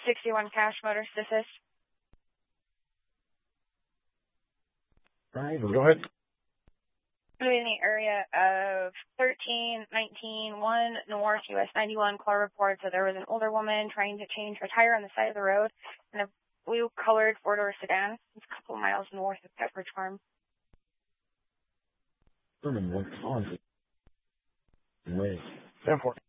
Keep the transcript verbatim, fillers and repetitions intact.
sixty-one Cash Motors to assist. Driver, go ahead. In the area of thirteen nineteen one North U S ninety-one, call reports that there was an older woman trying to change her tire on the side of the road in a blue-colored four-door sedan. It's a couple miles north of Pepperidge Farm. Herman, what's on? Wait. ten four.